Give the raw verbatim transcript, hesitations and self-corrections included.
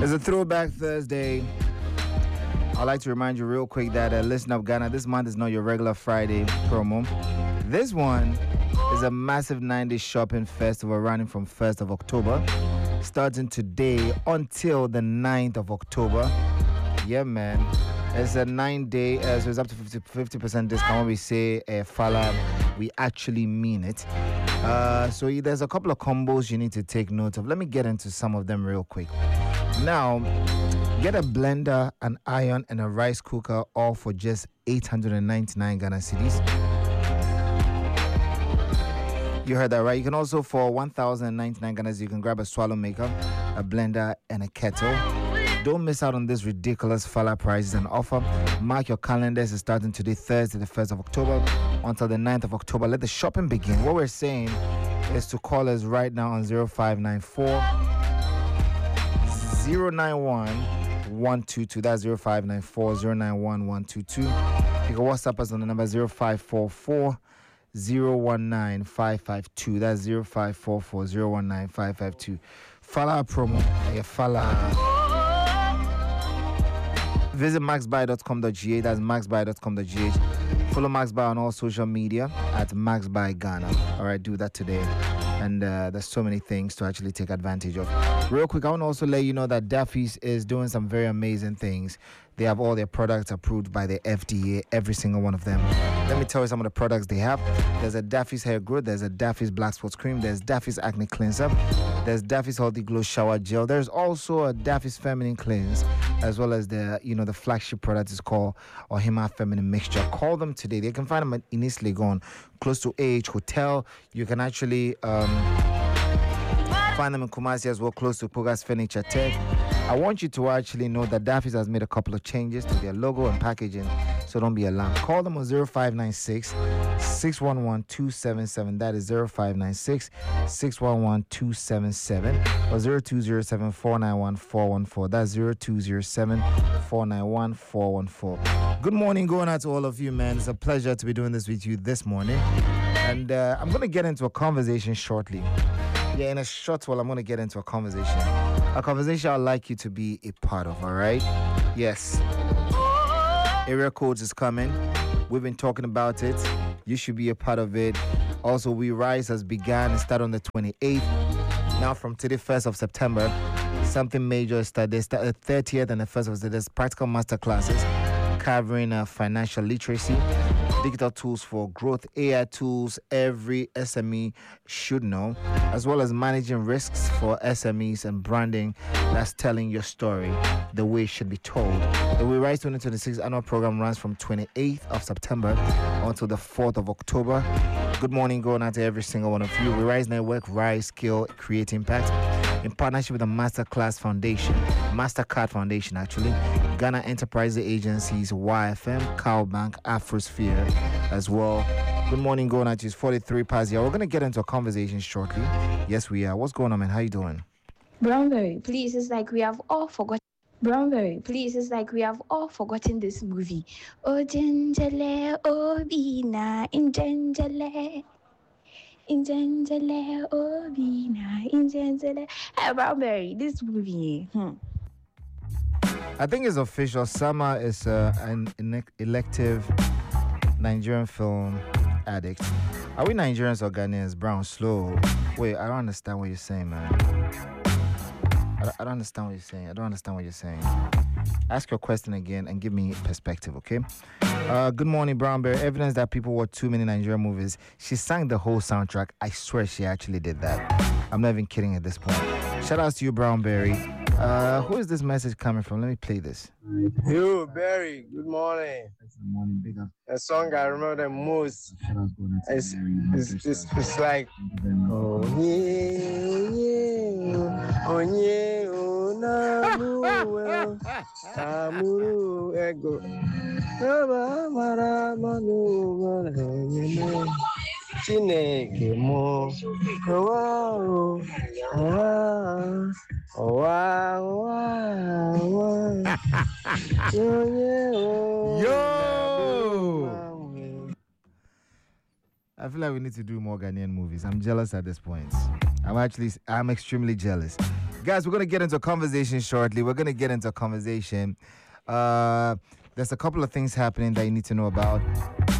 It's a throwback Thursday. I'd like to remind you real quick that uh, Listen Up Ghana, this month is not your regular Friday promo. This one is a massive nine-day shopping festival running from first of October, starting today until the ninth of October. Yeah, man. It's a nine-day, uh, so it's up to fifty percent discount. When we say uh, Fala, we actually mean it. Uh, so there's a couple of combos you need to take note of. Let me get into some of them real quick. Now, get a blender, an iron, and a rice cooker, all for just eight hundred ninety-nine Ghana cedis. You heard that right. You can also, for one thousand ninety-nine Ghana cedis, you can grab a swallow maker, a blender, and a kettle. Don't miss out on this ridiculous Fala prices and offer. Mark your calendars. It's starting today, Thursday, the first of October, until the ninth of October. Let the shopping begin. What we're saying is to call us right now on zero five nine four, zero nine one, one two two. That's zero five nine four, zero nine one, one two two. You can WhatsApp us on the number zero five four four, zero one nine, five five two. That's zero five four four, zero one nine, five five two. Fala promo. Yeah, Fala. Visit max buy dot com dot g h. That's max buy dot com dot g h. Follow MaxBuy on all social media at MaxBuyGhana. All right, do that today. And uh, there's so many things to actually take advantage of. Real quick, I want to also let you know that Daffy's is doing some very amazing things. They have all their products approved by the F D A, every single one of them. Let me tell you some of the products they have. There's a Daffy's Hair Growth. There's a Daffy's Black Spots Cream. There's Daffy's Acne Cleanser. There's Daffy's Healthy Glow Shower Gel. There's also a Daffy's Feminine Cleanse, as well as the, you know, the flagship product is called Ohima Feminine Mixture. Call them today. They can find them in East Legon, close to A H Hotel. You can actually um, find them in Kumasi as well, close to Pogas Furniture Tech. I want you to actually know that Daffy's has made a couple of changes to their logo and packaging, so don't be alarmed. Call them on zero five nine six, six one one, two seven seven. That is zero five nine six, six one one, two seven seven, or zero two zero seven, four nine one, four one four. That's zero two zero seven, four nine one, four one four. Good morning going out to all of you, man. It's a pleasure to be doing this with you this morning. And uh, I'm going to get into a conversation shortly. Yeah, in a short while, I'm going to get into a conversation. A conversation I'd like you to be a part of, all right? Yes. Area codes is coming. We've been talking about it. You should be a part of it. Also, We Rise has begun and start on the twenty-eighth. Now, from today, first of September, something major started. Start the thirtieth and the first of September. There's practical master classes covering uh, financial literacy, digital tools for growth, A I tools every S M E should know, as well as managing risks for S M Es and branding that's telling your story the way it should be told. The We Rise twenty twenty-six annual program runs from twenty-eighth of September until the fourth of October. Good morning going out to every single one of you. We Rise Network, Rise Skill, Create Impact, in partnership with the Masterclass Foundation, Mastercard Foundation actually, Ghana Enterprise Agencies, Y F M, Cowbank, Afrosphere as well. Good morning, going out to you. forty-three past here. We're going to get into a conversation shortly. Yes, we are. What's going on, man? How you doing? Brownberry, please, it's like we have all forgotten. Brownberry, please, it's like we have all forgotten this movie. Oh, Gingerle, oh, Bina, in Gingerle. In Gingerle, oh, Bina, in Gingerle. Hey, Brownberry, this movie. Hmm. I think it's official. Sama is uh, an elective Nigerian film addict. Are we Nigerians or Ghanaians? Brown, slow. Wait, I don't understand what you're saying, man. I don't, I don't understand what you're saying. I don't understand what you're saying. Ask your question again and give me perspective, okay? Uh, good morning, Brown Bear. Evidence that people watch too many Nigerian movies. She sang the whole soundtrack. I swear she actually did that. I'm not even kidding at this point. Shout out to you, Brown Berry. Uh, who is this message coming from? Let me play this. You, Barry, good morning. Good morning, big up. A song I remember the most. It's, it's, it's, it's like, oh, yeah, yeah, oh, yeah, oh, namu, amuru, ego. Chineke mo, wow, wow, wow, wow, Yo! I feel like we need to do more Ghanaian movies. I'm jealous at this point. I'm actually, I'm extremely jealous. Guys, we're going to get into a conversation shortly. We're going to get into a conversation. Uh, there's a couple of things happening that you need to know about.